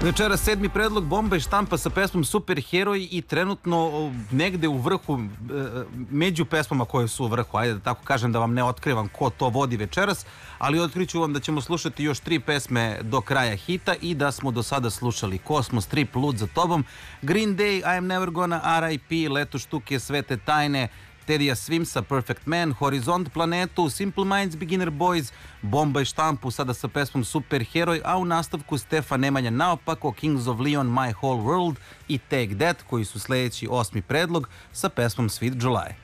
Večera 7. predlog Bomba i štampa sa pesmom Superheroj i trenutno negde u vrhu, među pesmama koje su u vrhu, ajde da tako kažem, da vam ne otkrivam ko to vodi večeras, ali otkriću vam da ćemo slušati još 3 pesme do kraja hita i da smo do sada slušali Kosmos, Trip, Lud za tobom, Green Day, I Am Never Gonna, R.I.P, Leto štuke, Svete tajne, Tedija Swimsa, Perfect Man, Horizont planetu, Simple Minds, Beginner Boys, Bomba i štampu sada sa pesmom Superheroj, a u nastavku Stefan Nemanja naopako, Kings of Leon, My Whole World i Take That, koji su sljedeći 8. predlog sa pesmom Sweet July.